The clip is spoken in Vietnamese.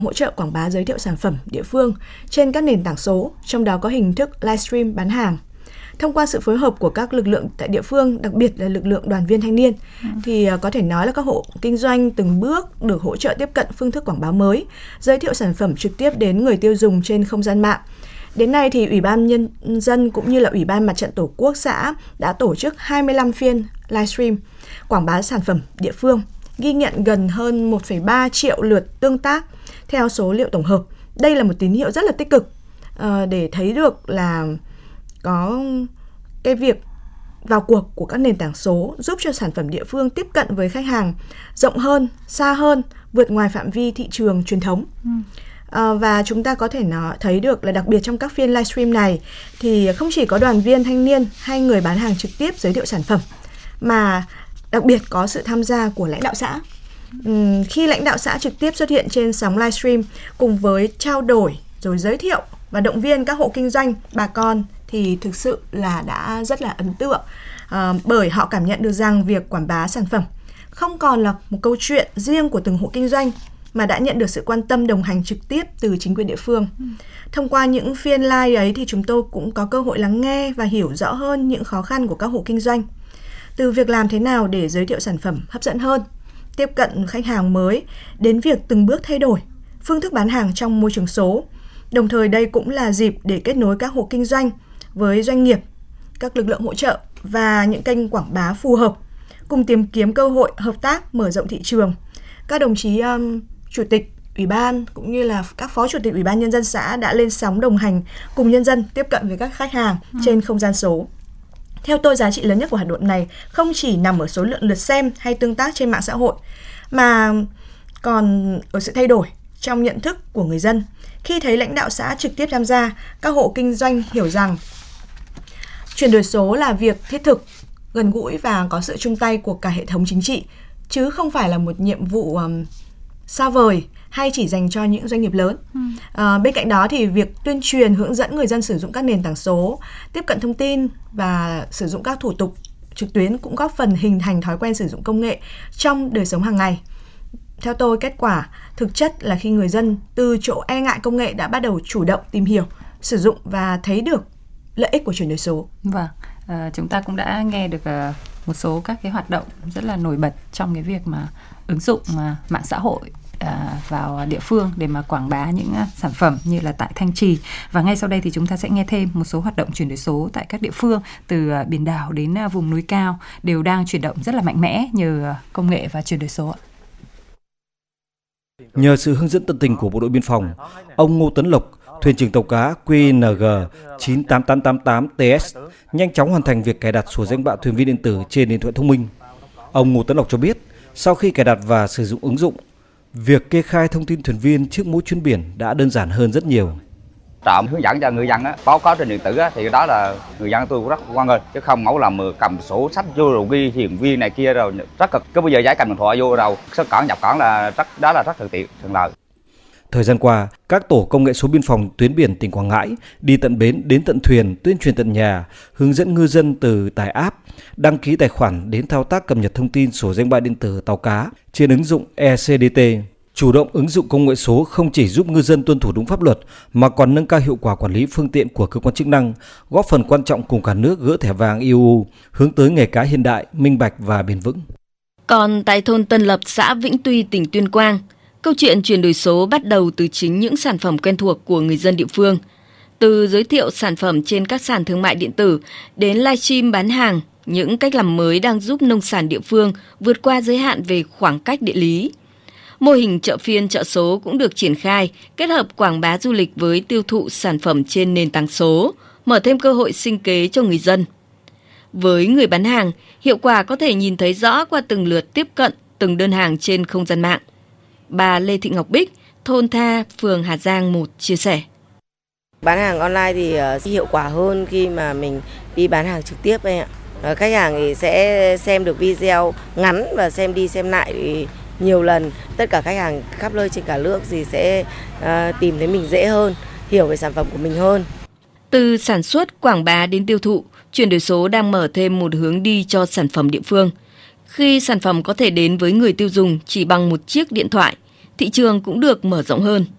hỗ trợ quảng bá giới thiệu sản phẩm địa phương trên các nền tảng số, trong đó có hình thức livestream bán hàng. Thông qua sự phối hợp của các lực lượng tại địa phương, đặc biệt là lực lượng đoàn viên thanh niên, thì có thể nói là các hộ kinh doanh từng bước được hỗ trợ tiếp cận phương thức quảng bá mới, giới thiệu sản phẩm trực tiếp đến người tiêu dùng trên không gian mạng. Đến nay thì Ủy ban Nhân dân cũng như là Ủy ban Mặt trận Tổ quốc xã đã tổ chức 25 phiên livestream quảng bá sản phẩm địa phương, ghi nhận gần hơn 1,3 triệu lượt tương tác theo số liệu tổng hợp. Đây là một tín hiệu rất là tích cực để thấy được là có cái việc vào cuộc của các nền tảng số giúp cho sản phẩm địa phương tiếp cận với khách hàng rộng hơn, xa hơn, vượt ngoài phạm vi thị trường truyền thống. Và chúng ta có thể thấy được là đặc biệt trong các phiên livestream này thì không chỉ có đoàn viên thanh niên hay người bán hàng trực tiếp giới thiệu sản phẩm, mà đặc biệt có sự tham gia của lãnh đạo xã. Khi lãnh đạo xã trực tiếp xuất hiện trên sóng livestream cùng với trao đổi rồi giới thiệu và động viên các hộ kinh doanh, bà con thì thực sự là đã rất là ấn tượng, bởi họ cảm nhận được rằng việc quảng bá sản phẩm không còn là một câu chuyện riêng của từng hộ kinh doanh, mà đã nhận được sự quan tâm đồng hành trực tiếp từ chính quyền địa phương. Thông qua những phiên live ấy thì chúng tôi cũng có cơ hội lắng nghe và hiểu rõ hơn những khó khăn của các hộ kinh doanh. Từ việc làm thế nào để giới thiệu sản phẩm hấp dẫn hơn, tiếp cận khách hàng mới, đến việc từng bước thay đổi phương thức bán hàng trong môi trường số. Đồng thời đây cũng là dịp để kết nối các hộ kinh doanh với doanh nghiệp, các lực lượng hỗ trợ và những kênh quảng bá phù hợp, cùng tìm kiếm cơ hội hợp tác mở rộng thị trường. Các đồng chí chủ tịch ủy ban cũng như là các phó chủ tịch Ủy ban Nhân dân xã đã lên sóng đồng hành cùng nhân dân tiếp cận với các khách hàng trên không gian số. Theo tôi, giá trị lớn nhất của hoạt động này không chỉ nằm ở số lượng lượt xem hay tương tác trên mạng xã hội, mà còn ở sự thay đổi trong nhận thức của người dân. Khi thấy lãnh đạo xã trực tiếp tham gia, các hộ kinh doanh hiểu rằng chuyển đổi số là việc thiết thực, gần gũi và có sự chung tay của cả hệ thống chính trị, chứ không phải là một nhiệm vụ xa vời hay chỉ dành cho những doanh nghiệp lớn. Bên cạnh đó thì việc tuyên truyền hướng dẫn người dân sử dụng các nền tảng số, tiếp cận thông tin và sử dụng các thủ tục trực tuyến cũng góp phần hình thành thói quen sử dụng công nghệ trong đời sống hàng ngày. Theo tôi, kết quả thực chất là khi người dân từ chỗ e ngại công nghệ đã bắt đầu chủ động tìm hiểu, sử dụng và thấy được lợi ích của chuyển đổi số. Vâng, chúng ta cũng đã nghe được một số các cái hoạt động rất là nổi bật trong cái việc mà ứng dụng mạng xã hội vào địa phương để mà quảng bá những sản phẩm như là tại Thanh Trì. Và ngay sau đây thì chúng ta sẽ nghe thêm một số hoạt động chuyển đổi số tại các địa phương, từ biển đảo đến vùng núi cao đều đang chuyển động rất là mạnh mẽ nhờ công nghệ và chuyển đổi số. Nhờ sự hướng dẫn tận tình của Bộ đội Biên phòng, ông Ngô Tấn Lộc, thuyền trưởng tàu cá QNG 98888TS, nhanh chóng hoàn thành việc cài đặt sổ danh bạ thuyền viên điện tử trên điện thoại thông minh. Ông Ngô Tấn Lộc cho biết, sau khi cài đặt và sử dụng ứng dụng, việc kê khai thông tin thuyền viên trước mỗi chuyến biển đã đơn giản hơn rất nhiều. Trạm hướng dẫn cho người dân báo cáo trên điện tử thì đó là người dân tôi cũng rất quan nghênh, chứ không ngẫu làm cầm sổ sách vô rồi ghi thuyền viên này kia rồi rất cực. Cứ bây giờ giải cầm điện thoại vô rồi xuất cảng nhập cảng là rất thuận tiện, thuận lợi. Thời gian qua, các tổ công nghệ số biên phòng tuyến biển tỉnh Quảng Ngãi đi tận bến đến tận thuyền, tuyên truyền tận nhà, hướng dẫn ngư dân từ tải app, đăng ký tài khoản đến thao tác cập nhật thông tin sổ danh bạ điện tử tàu cá trên ứng dụng ECDT. Chủ động ứng dụng công nghệ số không chỉ giúp ngư dân tuân thủ đúng pháp luật mà còn nâng cao hiệu quả quản lý phương tiện của cơ quan chức năng, góp phần quan trọng cùng cả nước gỡ thẻ vàng EU, hướng tới nghề cá hiện đại, minh bạch và bền vững. Còn tại thôn Tân Lập, xã Vĩnh Tuy, tỉnh Tuyên Quang, câu chuyện chuyển đổi số bắt đầu từ chính những sản phẩm quen thuộc của người dân địa phương. Từ giới thiệu sản phẩm trên các sàn thương mại điện tử đến livestream bán hàng, những cách làm mới đang giúp nông sản địa phương vượt qua giới hạn về khoảng cách địa lý. Mô hình chợ phiên chợ số cũng được triển khai, kết hợp quảng bá du lịch với tiêu thụ sản phẩm trên nền tảng số, mở thêm cơ hội sinh kế cho người dân. Với người bán hàng, hiệu quả có thể nhìn thấy rõ qua từng lượt tiếp cận, từng đơn hàng trên không gian mạng. Bà Lê Thị Ngọc Bích, thôn Tha, phường Hà Giang 1 chia sẻ. Bán hàng online thì hiệu quả hơn khi mà mình đi bán hàng trực tiếp ấy ạ. Khách hàng thì sẽ xem được video ngắn và xem đi xem lại nhiều lần. Tất cả khách hàng khắp nơi trên cả nước thì sẽ tìm thấy mình dễ hơn, hiểu về sản phẩm của mình hơn. Từ sản xuất, quảng bá đến tiêu thụ, chuyển đổi số đang mở thêm một hướng đi cho sản phẩm địa phương. Khi sản phẩm có thể đến với người tiêu dùng chỉ bằng một chiếc điện thoại, thị trường cũng được mở rộng hơn.